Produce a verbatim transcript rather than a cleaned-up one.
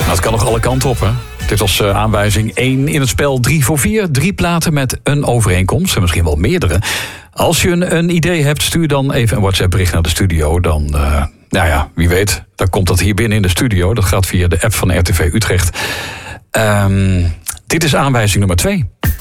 Dat kan nog alle kanten op, hè? Dit was uh, aanwijzing één in het spel drie voor vier. Drie platen met een overeenkomst, en misschien wel meerdere. Als je een, een idee hebt, stuur dan even een WhatsApp-bericht naar de studio. Dan, uh, nou ja, wie weet, dan komt dat hier binnen in de studio. Dat gaat via de app van R T V Utrecht. Um, dit is aanwijzing nummer twee.